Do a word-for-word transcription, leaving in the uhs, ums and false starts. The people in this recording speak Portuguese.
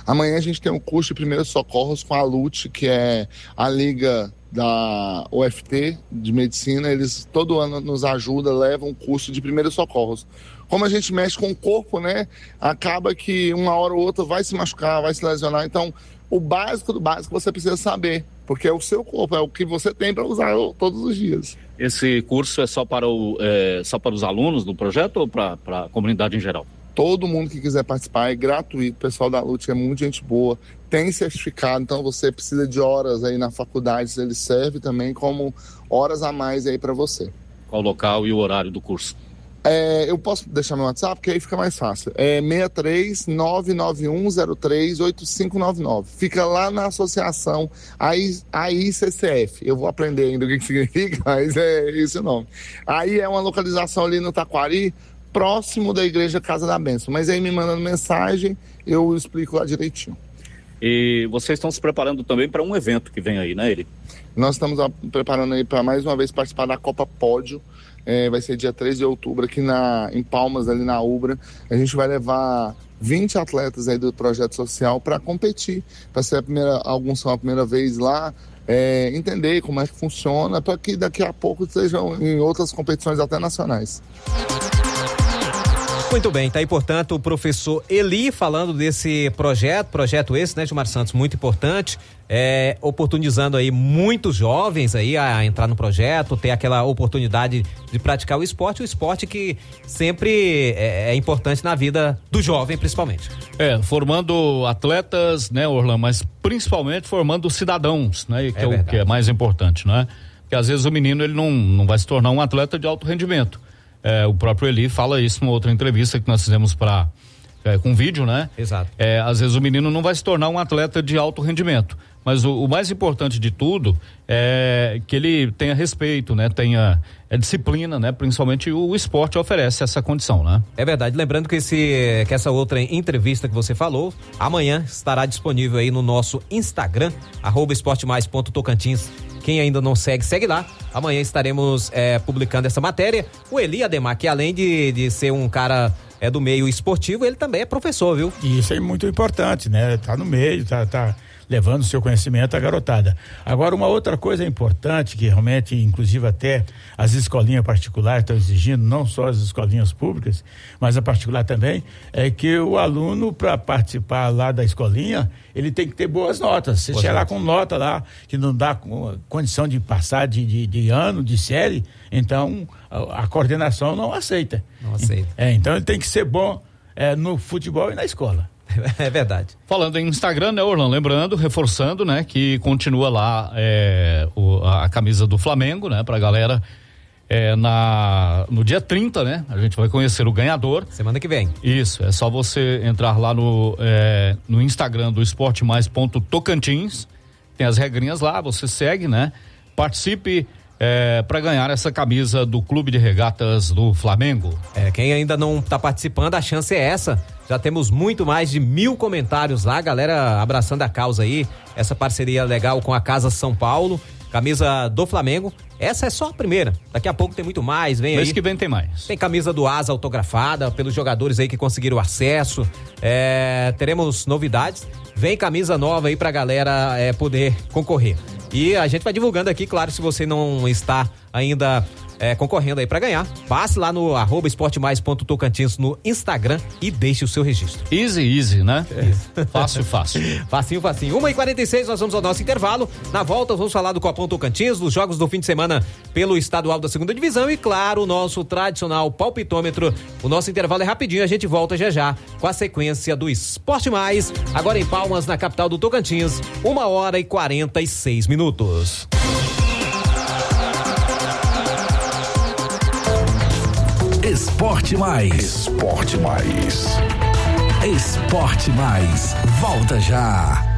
Amanhã a gente tem um curso de primeiros socorros com a LUT, que é a Liga da U F T de Medicina. Eles todo ano nos ajudam, levam um curso de primeiros socorros. Como a gente mexe com o corpo, né, acaba que uma hora ou outra vai se machucar, vai se lesionar. Então, o básico do básico você precisa saber, porque é o seu corpo, é o que você tem para usar todos os dias. Esse curso é só para, o, é, só para os alunos do projeto ou para, para a comunidade em geral? Todo mundo que quiser participar é gratuito. O pessoal da LUT é muito gente boa, tem certificado, então você precisa de horas aí na faculdade, ele serve também como horas a mais aí para você. Qual o local e o horário do curso? É, eu posso deixar meu WhatsApp, porque aí fica mais fácil. É seis três nove nove um zero três oito cinco nove nove. Fica lá na associação A I C C F. Eu vou aprender ainda o que, que significa, mas é esse o nome. Aí é uma localização ali no Taquari, próximo da Igreja Casa da Bênção. Mas aí me mandando mensagem, eu explico lá direitinho. E vocês estão se preparando também para um evento que vem aí, né, Eli? Nós estamos preparando aí para mais uma vez participar da Copa Pódio. É, vai ser dia três de outubro aqui na, em Palmas, ali na Ubra. A gente vai levar vinte atletas aí do projeto social para competir, para ser a primeira, alguns são a primeira vez lá, é, entender como é que funciona, para que daqui a pouco sejam em outras competições até nacionais. Muito bem, tá aí, portanto, o professor Eli falando desse projeto, projeto esse, né, Gilmar Santos, muito importante, é, oportunizando aí muitos jovens aí a entrar no projeto, ter aquela oportunidade de praticar o esporte, o esporte que sempre é, é importante na vida do jovem, principalmente. É, formando atletas, né, Orlan, mas principalmente formando cidadãos, né, que é, é o que é mais importante, né? Porque às vezes o menino ele não, não vai se tornar um atleta de alto rendimento. É, o próprio Eli fala isso numa outra entrevista que nós fizemos para é, com vídeo, né? Exato. É, às vezes o menino não vai se tornar um atleta de alto rendimento, mas o, o mais importante de tudo é que ele tenha respeito, né? Tenha é, disciplina, né? Principalmente o, o esporte oferece essa condição, né? É verdade. Lembrando que esse que essa outra entrevista que você falou amanhã estará disponível aí no nosso Instagram arroba esportemais ponto tocantins. Quem ainda não segue, segue lá. Amanhã estaremos é, publicando essa matéria. O Eli Ademar, que além de, de ser um cara é, do meio esportivo, ele também é professor, viu? Isso é muito importante, né? Tá no meio, tá, tá levando o seu conhecimento à garotada. Agora, uma outra coisa importante, que realmente, inclusive até as escolinhas particulares estão exigindo, não só as escolinhas públicas, mas a particular também, é que o aluno, para participar lá da escolinha, ele tem que ter boas notas. Se chegar lá com nota lá, que não dá condição de passar de, de, de ano, de série, então a, a coordenação não aceita. Não aceita. É, então ele tem que ser bom é, no futebol e na escola. É verdade. Falando em Instagram, né, Orlando? Lembrando, reforçando, né, que continua lá é, o, a camisa do Flamengo, né, pra galera é, na, no dia trinta, né? A gente vai conhecer o ganhador. Semana que vem. Isso, é só você entrar lá no, é, no Instagram do esportemais ponto tocantins. Tem as regrinhas lá, você segue, né? Participe é, para ganhar essa camisa do Clube de Regatas do Flamengo. É, quem ainda não tá participando, a chance é essa. Já temos muito mais de mil comentários lá, galera abraçando a causa aí, essa parceria legal com a Casa São Paulo, camisa do Flamengo. Essa é só a primeira, daqui a pouco tem muito mais, vem aí. Mês que vem tem mais. Tem camisa do Asa autografada pelos jogadores aí que conseguiram acesso, é, teremos novidades, vem camisa nova aí pra galera é, poder concorrer. E a gente vai divulgando aqui, claro, se você não está ainda é, concorrendo aí pra ganhar, passe lá no arroba esportemais ponto tocantins no Instagram e deixe o seu registro. Easy, easy, né? É. Fácil, fácil. Facinho, facinho. uma e quarenta e seis, nós vamos ao nosso intervalo. Na volta, vamos falar do Copom Tocantins, dos jogos do fim de semana pelo estadual da segunda divisão e, claro, o nosso tradicional palpitômetro. O nosso intervalo é rapidinho, a gente volta já já com a sequência do Esporte Mais, agora em Palmas, na capital do Tocantins, uma hora e quarenta e seis minutos. Esporte Mais. Esporte Mais. Esporte Mais. Volta já.